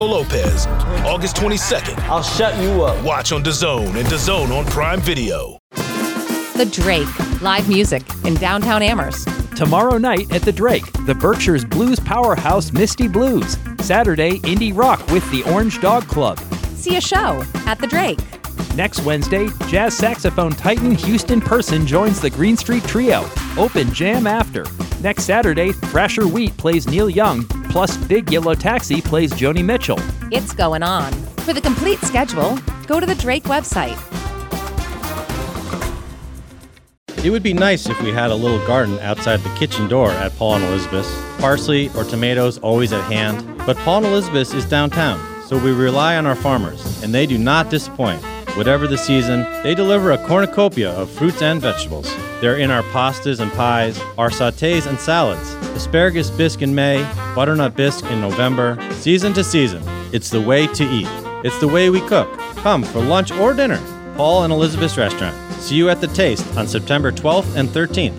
Lopez, August 22nd. I'll shut you up. Watch on DAZN and DAZN on Prime Video. The Drake, live music in downtown Amherst. Tomorrow night at the Drake, the Berkshire's blues powerhouse Misty Blues. Saturday, indie rock with the Orange Dog Club. See a show at the Drake. Next Wednesday, jazz saxophone titan Houston Person joins the Green Street Trio. Open jam after. Next Saturday, Thrasher Wheat plays Neil Young, plus Big Yellow Taxi plays Joni Mitchell. It's going on. For the complete schedule, go to the Drake website. It would be nice if we had a little garden outside the kitchen door at Paul and Elizabeth's. Parsley or tomatoes always at hand. But Paul and Elizabeth's is downtown, so we rely on our farmers, and they do not disappoint. Whatever the season, they deliver a cornucopia of fruits and vegetables. They're in our pastas and pies, our sautés and salads, asparagus bisque in May, butternut bisque in November, season to season. It's the way to eat. It's the way we cook. Come for lunch or dinner. Paul and Elizabeth's Restaurant. See you at The Taste on September 12th and 13th.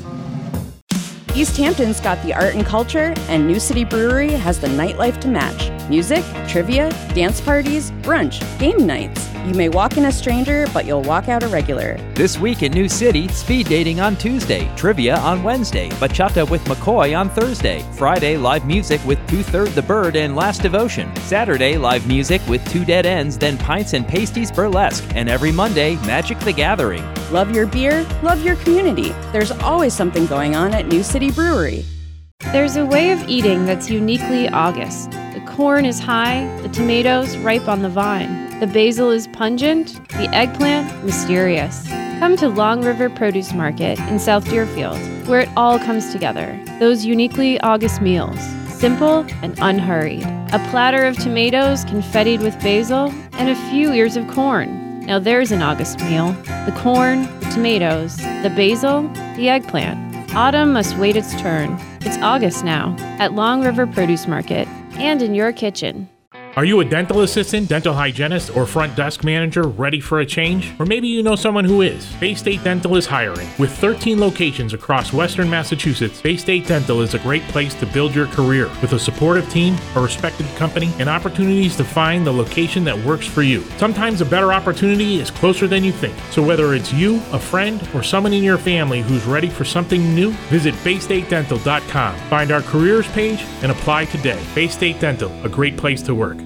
East Hampton's got the art and culture, and New City Brewery has the nightlife to match. Music, trivia, dance parties, brunch, game nights. You may walk in a stranger, but you'll walk out a regular. This week in New City, speed dating on Tuesday, trivia on Wednesday, bachata with McCoy on Thursday. Friday, live music with 2/3 the Bird and Last Devotion. Saturday, live music with Two Dead Ends, then Pints and Pasties Burlesque. And every Monday, Magic the Gathering. Love your beer, love your community. There's always something going on at New City Brewery. There's a way of eating that's uniquely August. The corn is high, the tomatoes ripe on the vine. The basil is pungent, the eggplant mysterious. Come to Long River Produce Market in South Deerfield, where it all comes together. Those uniquely August meals, simple and unhurried. A platter of tomatoes confettied with basil, and a few ears of corn. Now there's an August meal. The corn, the tomatoes, the basil, the eggplant. Autumn must wait its turn. It's August now, at Long River Produce Market, and in your kitchen. Are you a dental assistant, dental hygienist, or front desk manager ready for a change? Or maybe you know someone who is. Bay State Dental is hiring. With 13 locations across Western Massachusetts, Bay State Dental is a great place to build your career. With a supportive team, a respected company, and opportunities to find the location that works for you. Sometimes a better opportunity is closer than you think. So whether it's you, a friend, or someone in your family who's ready for something new, visit BayStateDental.com. Find our careers page and apply today. Bay State Dental, a great place to work.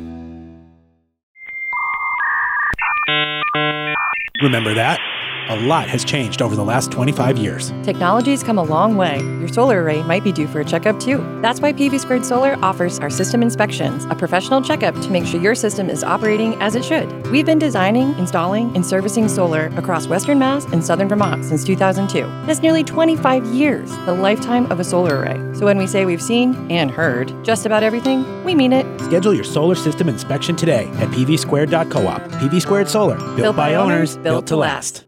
Remember that? A lot has changed over the last 25 years. Technology's come a long way. Your solar array might be due for a checkup too. That's why PV Squared Solar offers our system inspections, a professional checkup to make sure your system is operating as it should. We've been designing, installing, and servicing solar across Western Mass and Southern Vermont since 2002. That's nearly 25 years, the lifetime of a solar array. So when we say we've seen and heard just about everything, we mean it. Schedule your solar system inspection today at pvsquared.coop. PV Squared Solar, built by owners, built to last.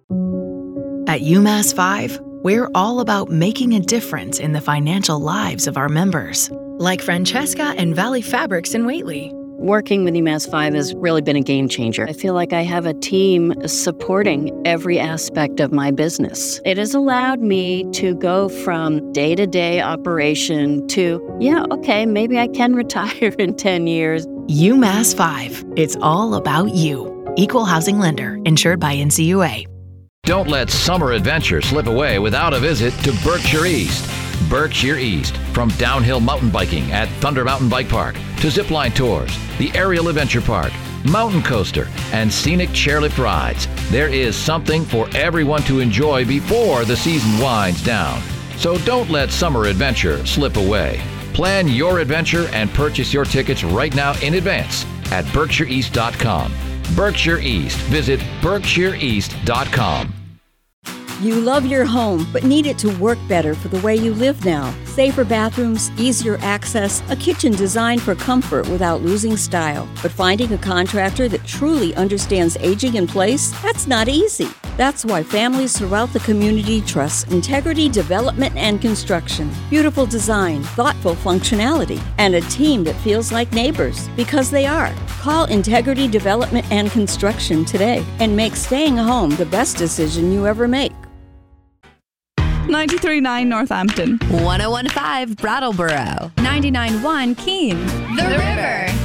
At UMass 5, we're all about making a difference in the financial lives of our members. Like Francesca and Valley Fabrics in Whately. Working with UMass 5 has really been a game changer. I feel like I have a team supporting every aspect of my business. It has allowed me to go from day-to-day operation to, maybe I can retire in 10 years. UMass 5. It's all about you. Equal housing lender. Insured by NCUA. Don't let summer adventure slip away without a visit to Berkshire East. Berkshire East. From downhill mountain biking at Thunder Mountain Bike Park to zipline tours, the Aerial Adventure Park, mountain coaster, and scenic chairlift rides, there is something for everyone to enjoy before the season winds down. So don't let summer adventure slip away. Plan your adventure and purchase your tickets right now in advance at BerkshireEast.com. Berkshire East. Visit BerkshireEast.com. You love your home, but need it to work better for the way you live now. Safer bathrooms, easier access, a kitchen designed for comfort without losing style. But finding a contractor that truly understands aging in place, that's not easy. That's why families throughout the community trust Integrity Development and Construction. Beautiful design, thoughtful functionality, and a team that feels like neighbors, because they are. Call Integrity Development and Construction today and make staying home the best decision you ever make. 93.9 Northampton. 101.5 Brattleboro. 99.1 Keene. The River.